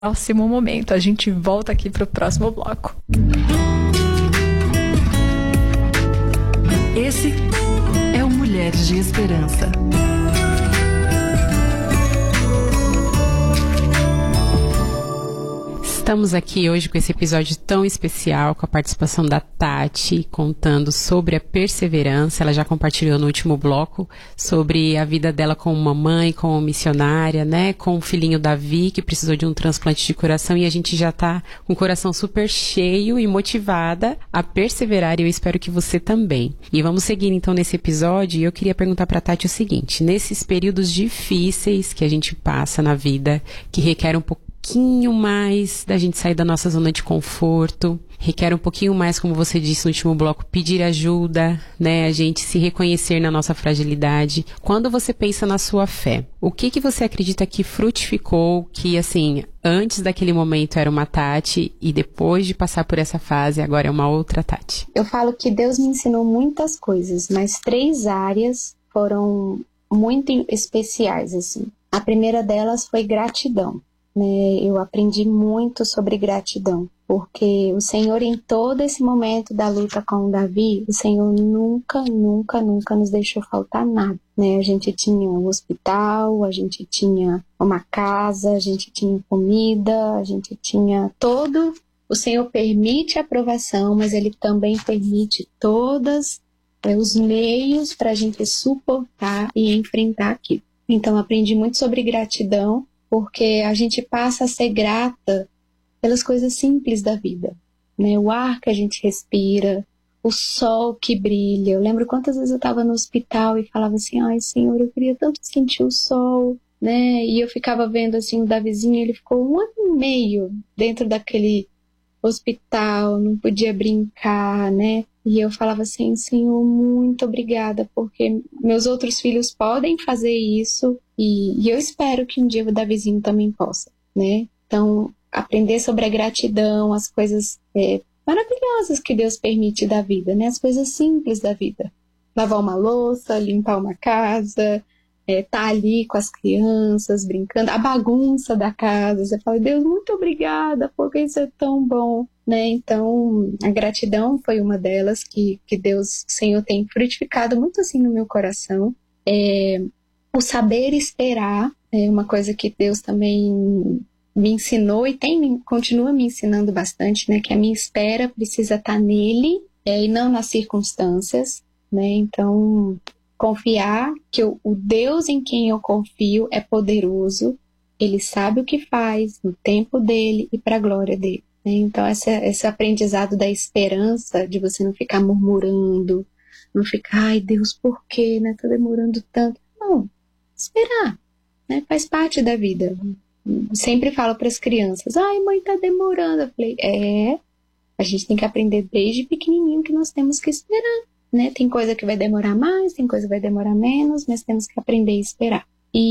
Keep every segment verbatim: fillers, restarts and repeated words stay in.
próximo momento. A gente volta aqui para o próximo bloco. Esse é o Mulheres de Esperança. Estamos aqui hoje com esse episódio tão especial, com a participação da Tati, contando sobre a perseverança. Ela já compartilhou no último bloco sobre a vida dela como mamãe, como missionária, né? Com o filhinho Davi, que precisou de um transplante de coração, e a gente já tá com o coração super cheio e motivada a perseverar, e eu espero que você também. E vamos seguir então nesse episódio, e eu queria perguntar pra Tati o seguinte: nesses períodos difíceis que a gente passa na vida, que requer um pouco pouquinho mais da gente sair da nossa zona de conforto, requer um pouquinho mais, como você disse no último bloco, pedir ajuda, né, a gente se reconhecer na nossa fragilidade. Quando você pensa na sua fé, o que que você acredita que frutificou, que assim, antes daquele momento era uma Tati e depois de passar por essa fase, agora é uma outra Tati? Eu falo que Deus me ensinou muitas coisas, mas três áreas foram muito especiais, assim. A primeira delas foi gratidão. Né, eu aprendi muito sobre gratidão, porque o Senhor, em todo esse momento da luta com o Davi, o Senhor nunca, nunca, nunca nos deixou faltar nada, né? A gente tinha um hospital, a gente tinha uma casa, a gente tinha comida, a gente tinha todo. O Senhor permite a provação, mas Ele também permite todos é, os meios para a gente suportar e enfrentar aquilo. Então, aprendi muito sobre gratidão, porque a gente passa a ser grata pelas coisas simples da vida, né? O ar que a gente respira, o sol que brilha. Eu lembro quantas vezes eu estava no hospital e falava assim: ai, Senhor, eu queria tanto sentir o sol, né? E eu ficava vendo assim o Davizinho, ele ficou um ano e meio dentro daquele hospital, não podia brincar, né? E eu falava assim: Senhor, muito obrigada, porque meus outros filhos podem fazer isso, e, e eu espero que um dia o Davizinho também possa, né? Então, aprender sobre a gratidão, as coisas é, maravilhosas que Deus permite da vida, né? As coisas simples da vida. Lavar uma louça, limpar uma casa, é, tá ali com as crianças, brincando, a bagunça da casa. Você fala: Deus, muito obrigada, porque isso é tão bom, né? Então, a gratidão foi uma delas que, que Deus, o Senhor, tem frutificado muito assim no meu coração. É, o saber esperar é uma coisa que Deus também me ensinou e tem, continua me ensinando bastante, né? Que a minha espera precisa estar nele é, e não nas circunstâncias, né? Então, confiar que o, o Deus em quem eu confio é poderoso, Ele sabe o que faz no tempo dele e para a glória dele. Né? Então, essa, esse aprendizado da esperança, de você não ficar murmurando, não ficar: ai, Deus, por quê? Né? Tá demorando tanto. Não, esperar, né? Faz parte da vida. Sempre falo para as crianças: ai, mãe, tá demorando. Eu falei: é, a gente tem que aprender desde pequenininho que nós temos que esperar, né? Tem coisa que vai demorar mais, tem coisa que vai demorar menos, mas temos que aprender a esperar.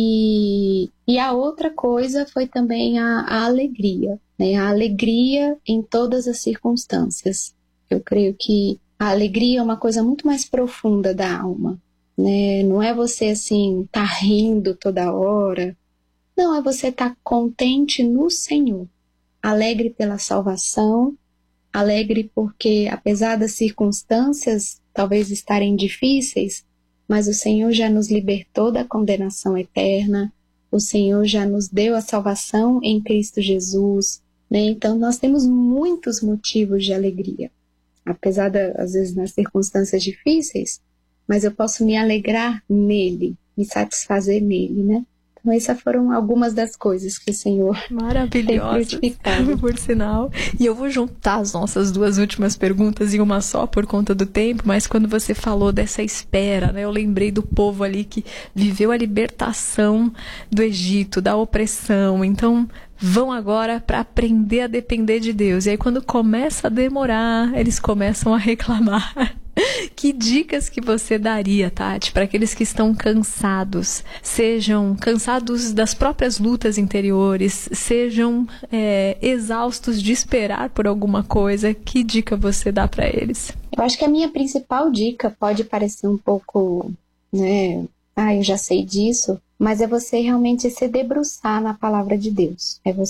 E, e a outra coisa foi também a, a alegria, né? A alegria em todas as circunstâncias. Eu creio que a alegria é uma coisa muito mais profunda da alma, né? Não é você assim, tá rindo toda hora. Não, é você estar contente no Senhor, alegre pela salvação, alegre porque, apesar das circunstâncias talvez estarem difíceis, mas o Senhor já nos libertou da condenação eterna, o Senhor já nos deu a salvação em Cristo Jesus, né? Então nós temos muitos motivos de alegria, apesar de, às vezes, nas circunstâncias difíceis, mas eu posso me alegrar nele, me satisfazer nele, né? Então essas foram algumas das coisas que o Senhor maravilhosas, tem frutificado. Por sinal. E eu vou juntar as nossas duas últimas perguntas em uma só por conta do tempo, mas quando você falou dessa espera, né, eu lembrei do povo ali que viveu a libertação do Egito, da opressão. Então, vão agora para aprender a depender de Deus. E aí, quando começa a demorar, eles começam a reclamar. Que dicas que você daria, Tati, para aqueles que estão cansados, sejam cansados das próprias lutas interiores, sejam é, exaustos de esperar por alguma coisa? Que dica você dá para eles? Eu acho que a minha principal dica pode parecer um pouco, né, ah, eu já sei disso, mas é você realmente se debruçar na palavra de Deus. É você